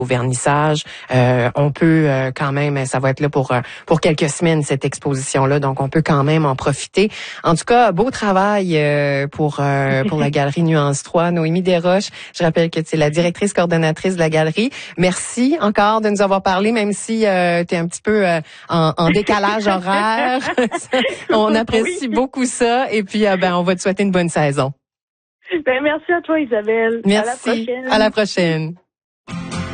au vernissage. On peut quand même, ça va être là pour quelques semaines, cette exposition-là, donc on peut quand même en profiter. En tout cas, beau travail pour la Galerie Nuance 3. Noémie Desroches, je rappelle que tu es la directrice coordonnatrice de la galerie. Merci encore de nous avoir parlé, même si tu es un petit peu en décalage horaire. On apprécie beaucoup ça, et puis on va te souhaiter une bonne saison. Merci à toi, Isabelle. Merci. À la prochaine.